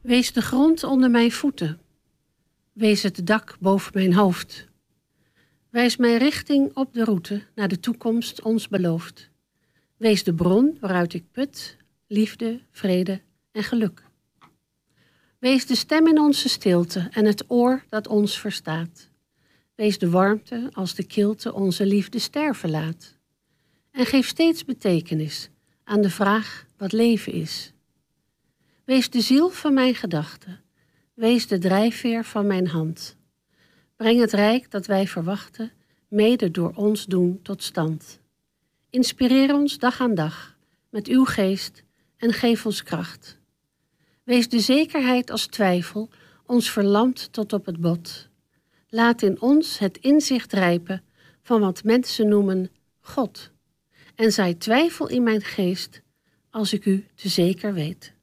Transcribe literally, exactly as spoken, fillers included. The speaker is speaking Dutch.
Wees de grond onder mijn voeten. Wees het dak boven mijn hoofd. Wijs mijn richting op de route naar de toekomst ons belooft. Wees de bron waaruit ik put, liefde, vrede en geluk. Wees de stem in onze stilte en het oor dat ons verstaat. Wees de warmte als de kilte onze liefde sterven laat. En geef steeds betekenis aan de vraag wat leven is. Wees de ziel van mijn gedachten. Wees de drijfveer van mijn hand. Breng het rijk dat wij verwachten, mede door ons doen tot stand. Inspireer ons dag aan dag met uw geest en geef ons kracht. Wees de zekerheid als twijfel, ons verlamt tot op het bot. Laat in ons het inzicht rijpen van wat mensen noemen God. En zaai twijfel in mijn geest, als ik u te zeker weet.